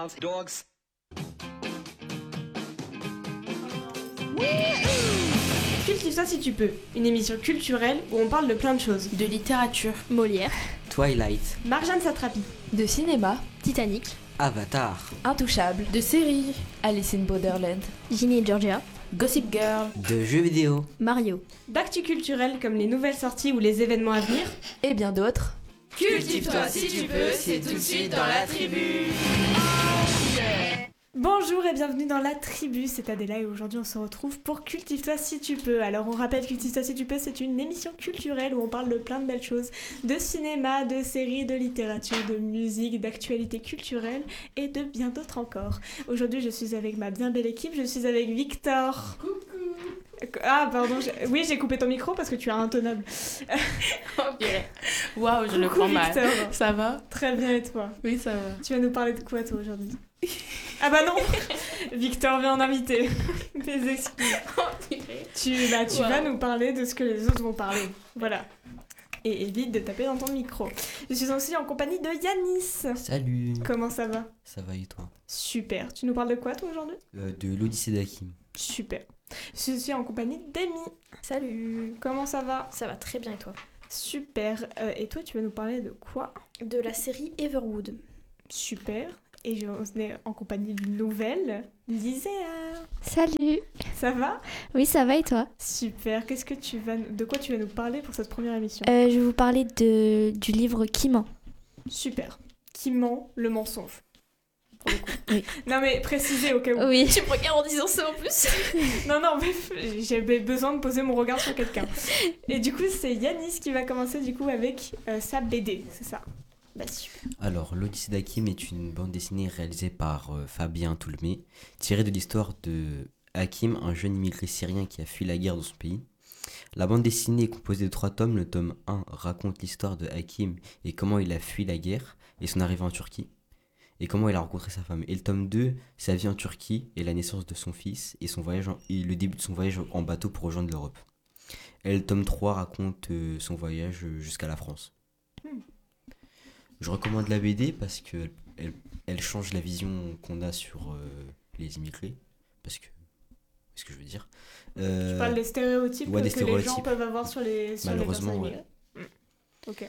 Wild dogs. Cultive-toi si tu peux, une émission culturelle où on parle de plein de choses. De littérature. Molière, Twilight, Marjane Satrapi, De cinéma, Titanic, Avatar, Intouchable, De séries. Alice in Borderland, Ginny et Georgia, Gossip Girl. de jeux vidéo. Mario. d'actu culturel comme les nouvelles sorties ou les événements à venir. et bien d'autres. Cultive-toi si tu peux, c'est tout de suite dans la tribu. Bonjour et bienvenue dans la tribu, c'est Adela et aujourd'hui on se retrouve pour Cultive-toi si tu peux. Alors on rappelle Cultive-toi si tu peux, c'est une émission culturelle où on parle de plein de belles choses, de cinéma, de séries, de littérature, de musique, d'actualité culturelle et de bien d'autres encore. Aujourd'hui je suis avec ma bien belle équipe, je suis avec Victor. Coucou. Ah pardon, oui j'ai coupé ton micro parce que tu es intenable. Waouh, je le Coucou, prends mal. Victor. Ça va? Très bien et toi? Oui, ça va. Tu vas nous parler de quoi toi aujourd'hui? Ah bah non. Victor vient en invité. Mes excuses. Tu vas nous parler de ce que les autres vont parler. Voilà. Et évite de taper dans ton micro. Je suis aussi en compagnie de Yanis. Salut. Comment ça va? Ça va et toi? Super. Tu nous parles de quoi toi aujourd'hui? De l'Odyssée d'Hakim. Super. Je suis aussi en compagnie d'Amy. Salut. Comment ça va? Ça va très bien et toi? Super. Et toi tu vas nous parler de quoi? De la série Everwood. Super. Et on est en compagnie d'une nouvelle, Liséa. Salut. Ça va? Oui, ça va et toi? Super. De quoi tu vas nous parler pour cette première émission? Je vais vous parler du livre Qui ment. Super. Qui ment le mensonge? Pour le coup. Oui. Non mais précisez au cas où. Oui. Tu me regardes en disant ça en plus? Non, mais j'avais besoin de poser mon regard sur quelqu'un. Et du coup, c'est Yanis qui va commencer du coup avec sa BD, c'est ça? Bah super. Alors, l'Odyssée d'Hakim est une bande dessinée réalisée par Fabien Toulmé, tirée de l'histoire de Hakim, un jeune immigré syrien qui a fui la guerre dans son pays. La bande dessinée est composée de 3 tomes. Le tome 1 raconte l'histoire de Hakim et comment il a fui la guerre et son arrivée en Turquie, et comment il a rencontré sa femme. Et le tome 2, sa vie en Turquie et la naissance de son fils et et le début de son voyage en bateau pour rejoindre l'Europe. Et le tome 3 raconte son voyage jusqu'à la France. Je recommande la BD parce que elle change la vision qu'on a sur les immigrés. Parce que je veux dire. Tu parles des stéréotypes ouais, que des les gens stéréotypes. peuvent avoir sur les Malheureusement, personnes ouais. immigrées. Ok.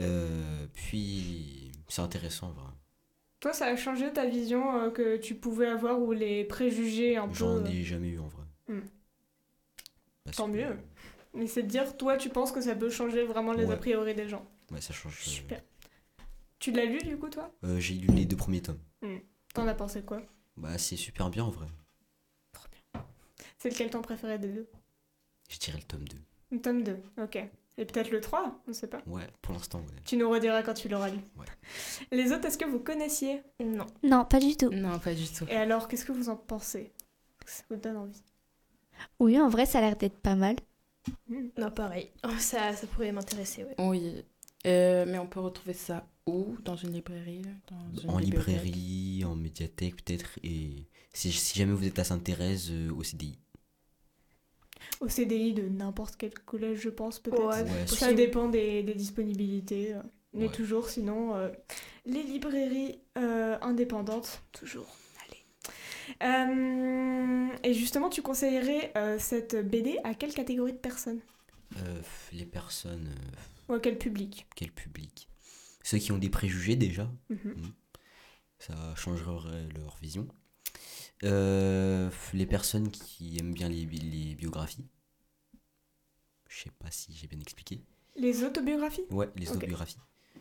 Puis c'est intéressant, vraiment. Toi, ça a changé ta vision que tu pouvais avoir ou les préjugés un peu... J'en ai jamais eu en vrai. Parce Tant que- mieux. Mais c'est de dire, toi, tu penses que ça peut changer vraiment les Ouais. a priori des gens. Ouais, ça change. Super. Tu l'as lu du coup, toi? J'ai lu les 2 premiers tomes. T'en as pensé quoi? Bah, c'est super bien en vrai. C'est lequel ton préféré des deux? Je dirais le tome 2. Le tome 2, ok. Et peut-être le 3, on sait pas. Ouais, pour l'instant, ouais. Tu nous rediras quand tu l'auras lu. Ouais. Les autres, est-ce que vous connaissiez? Non. Non, pas du tout. Non, pas du tout. Et alors, qu'est-ce que vous en pensez? Ça vous donne envie? Oui, en vrai, ça a l'air d'être pas mal. Non, pareil. Oh, ça pourrait m'intéresser, ouais. Oui. Mais on peut retrouver ça où? Dans une librairie? Dans une En bibliothèque? librairie, en médiathèque peut-être, et si jamais vous êtes à Sainte-Thérèse, au CDI. Au CDI de n'importe quel collège, je pense, peut-être. Ouais, Ouais, Ça dépend des disponibilités. Mais Ouais. toujours, sinon, les librairies indépendantes, toujours. Allez. Et justement, tu conseillerais cette BD à quelle catégorie de personnes? Les personnes, Ou à quel public? quel public? Ceux qui ont des préjugés déjà, Mhm. ça changerait leur vision. Les personnes qui aiment bien les biographies. Je sais pas si j'ai bien expliqué. Les autobiographies? Ouais, les Ok. autobiographies.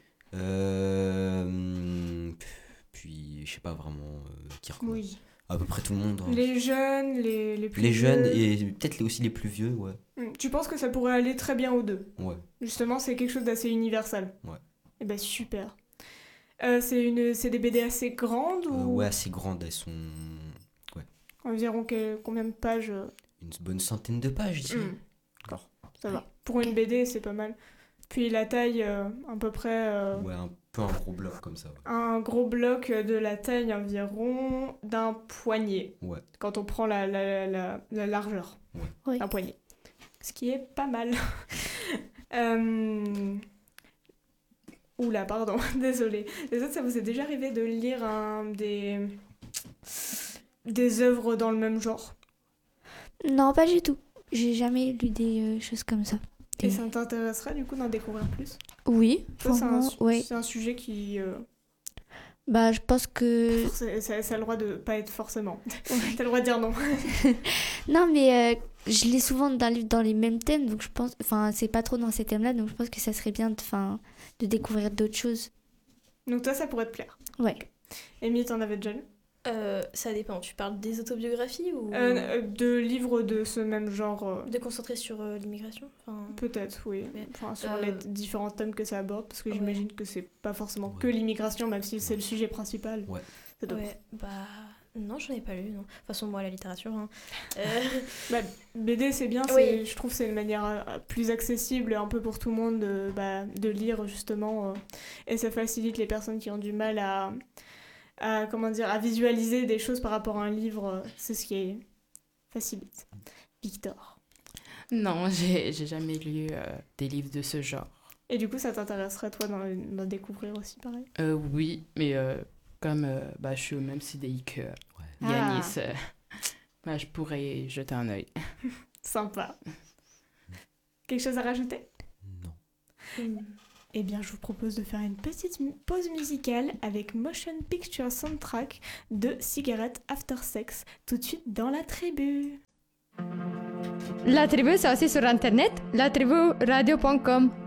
Puis, je sais pas vraiment qui recommande. Oui. À peu près tout le monde. Hein. Les jeunes, les plus Les jeunes vieux. et peut-être aussi les plus vieux, ouais. Tu penses que ça pourrait aller très bien aux deux? Ouais. Justement, c'est quelque chose d'assez universel. Ouais. Et ben super. C'est des BD assez grandes ou Ouais, assez grandes, elles sont environ combien de pages? une bonne centaine de pages, je dirais. D'accord, ça va. Pour une BD, c'est pas mal. Puis la taille, à peu près Ouais, un peu un gros bloc comme ça. Ouais. un gros bloc de la taille environ d'un poignet. Ouais. Quand on prend la largeur Oui. d'un poignet. Ce qui est pas mal. Euh, Oula, pardon, désolée. Les autres, ça vous est déjà arrivé de lire des œuvres dans le même genre? Non, pas du tout. J'ai jamais lu des choses comme ça. Et ça t'intéresserait du coup d'en découvrir plus? Oui, Toi, franchement, ouais. c'est un sujet qui... Bah, je pense que... ça a le droit de pas être forcément. Ouais. T'as le droit de dire non. Non, mais je lis souvent d'un livre dans les mêmes thèmes, donc je pense... Enfin, c'est pas trop dans ces thèmes-là, donc je pense que ça serait bien de découvrir d'autres choses. Donc toi, ça pourrait te plaire. Ouais. Amy, t'en avais déjà lu? Ça dépend. Tu parles des autobiographies ou De livres de ce même genre de concentrer sur l'immigration? Enfin, peut-être, oui. Mais, Enfin, sur les différents thèmes que ça aborde, parce que Ouais. j'imagine que c'est pas forcément Ouais. que l'immigration, même si c'est le sujet principal. Ouais. Ça doit- ouais, bah non, j'en ai pas lu. Non. De toute façon, moi, la littérature. Hein. Bah, BD, c'est bien. Oui. Je trouve que c'est une manière plus accessible un peu pour tout le monde de lire, justement. Et ça facilite les personnes qui ont du mal à visualiser des choses par rapport à un livre. C'est ce qui facilite. Victor. Non, j'ai jamais lu des livres de ce genre. Et du coup, ça t'intéresserait, toi, d'en découvrir aussi, pareil? Oui, mais comme je suis au même CDI que Ah. Yanis, je pourrais jeter un œil. Sympa. Quelque chose à rajouter? Non. Eh bien, je vous propose de faire une petite pause musicale avec Motion Picture Soundtrack de Cigarette After Sex, tout de suite dans la tribu. La tribu, c'est aussi sur internet, latribu radio.com.